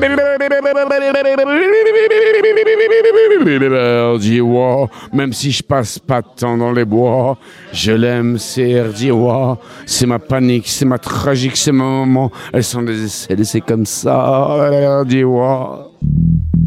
Erdiwa, même si je passe pas de temps dans les bois, je l'aime, c'est Erdiwa. C'est ma panique, c'est ma tragique, c'est mon moment. Elles sont des essais, c'est comme ça, Erdiwa.